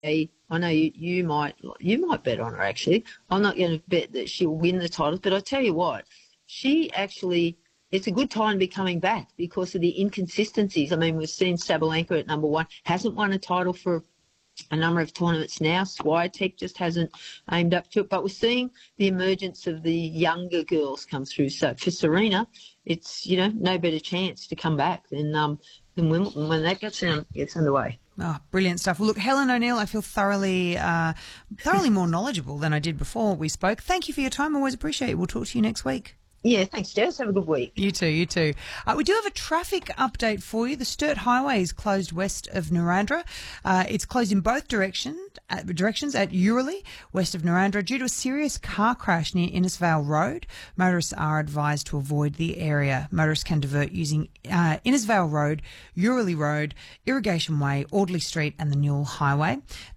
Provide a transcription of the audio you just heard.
I know you might bet on her actually. I'm not going to bet that she'll win the titles, but I tell you what, she actually it's a good time to be coming back because of the inconsistencies. I mean, we've seen Sabalenka at number one, hasn't won a title for a number of tournaments now. Swiatek just hasn't aimed up to it, but we're seeing the emergence of the younger girls come through. So for Serena, it's no better chance to come back than Wimbledon when that gets underway. Oh, brilliant stuff. Well, look, Helen O'Neill, I feel thoroughly more knowledgeable than I did before we spoke. Thank you for your time. Always appreciate it. We'll talk to you next week. Yeah, thanks, Jess. Have a good week. You too, you too. We do have a traffic update for you. The Sturt Highway is closed west of Narrandera. It's closed in both directions at Urali, west of Narrandera, due to a serious car crash near Innisvale Road. Motorists are advised to avoid the area. Motorists can divert using Innisvale Road, Urali Road, Irrigation Way, Audley Street and the Newell Highway.